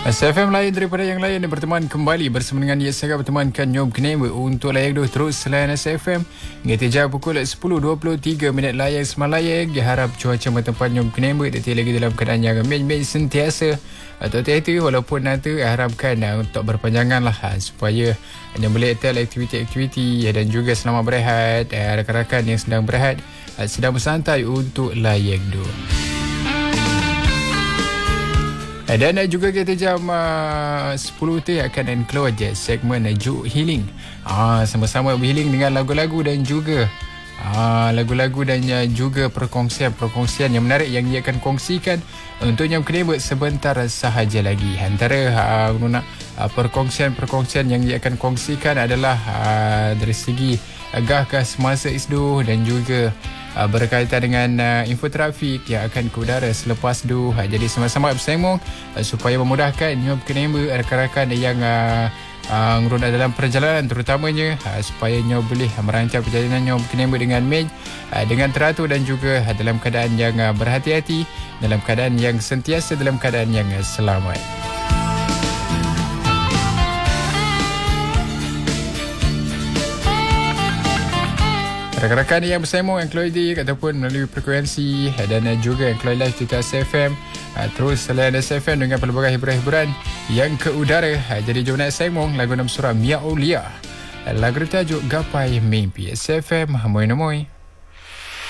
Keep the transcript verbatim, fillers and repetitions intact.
S F M lain daripada yang lain dan berteman kembali bersama dengan Yes Saya bertemankan Nyob Kenema untuk layak dua terus selain S F M hingga tejak pukul sepuluh dua puluh tiga minit layak semalayak. Diharap cuaca bertempat Nyob Kenema tetap lagi dalam keadaan yang mej-mej sentiasa atau hati-hati walaupun nanti harapkan untuk berpanjangan lah supaya anda boleh attend aktiviti-aktiviti dan juga selamat berehat rakan-rakan yang sedang berehat sedang bersantai untuk layak dua. Dan juga kita jam uh, sepuluh tu akan enclose je segmen Juk Healing. Ah, sama-sama berhealing dengan lagu-lagu dan juga ah, lagu-lagu dan uh, juga perkongsian-perkongsian yang menarik yang ia akan kongsikan untuk yang kena sebentar sahaja lagi. Antara uh, uh, perkongsian-perkongsian yang ia akan kongsikan adalah uh, dari segi agak-agak semasa isdu dan juga Uh, berkaitan dengan uh, info trafik yang akan ke udara selepas tu. Uh, jadi sama-sama bersama uh, supaya memudahkan Nyob Kenema rakan-rakan yang uh, uh, ngerunda dalam perjalanan terutamanya uh, supaya Nyob boleh uh, merancang perjalanan Nyob Kenema dengan mej uh, dengan teratur dan juga uh, dalam keadaan yang uh, berhati-hati, dalam keadaan yang sentiasa dalam keadaan yang uh, selamat. Rakan-rakan yang bersama yang keluar di ataupun melalui frekuensi dan juga yang keluar live di S F M terus selain S F M dengan pelbagai hiburan-hiburan yang ke udara. Jadi jom nak sembang lagu enam surah Mia Aulia, lagu tajuk Gapai Mimpi. S F M Hamoy Namoy.